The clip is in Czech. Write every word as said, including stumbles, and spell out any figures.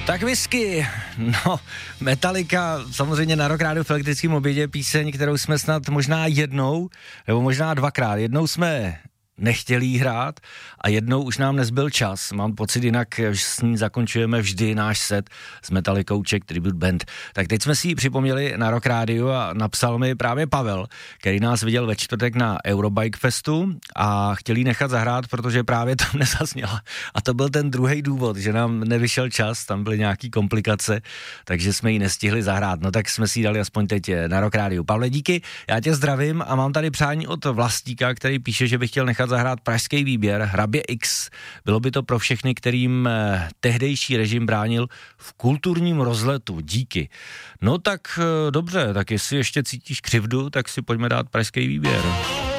Tak whisky, no, Metallica, samozřejmě na Rock Rádiu v elektrickém obědě píseň, kterou jsme snad možná jednou, nebo možná dvakrát. Jednou jsme nechtěli jí hrát a jednou už nám nezbyl čas. Mám pocit jinak, že s ní zakončujeme vždy náš set s Metallicou Czech Tribute Band. Tak teď jsme si ji připomněli na Rock Rádiu a napsal mi právě Pavel, který nás viděl ve čtvrtek na Eurobike Festu a chtěl jí nechat zahrát, protože právě tam nezazněla. A to byl ten druhý důvod, že nám nevyšel čas, tam byly nějaký komplikace, takže jsme ji nestihli zahrát. No tak jsme si ji dali aspoň teď na Rock Rádiu. Pavle, díky, já tě zdravím a mám tady přání od Vlastíka, který píše, že by chtěl nechat zahrát pražský výběr Hrabě X. Bylo by to pro všechny, kterým eh, tehdejší režim bránil v kulturním rozletu. Díky. No tak eh, dobře, tak jestli ještě cítíš křivdu, tak si pojďme dát pražský výběr.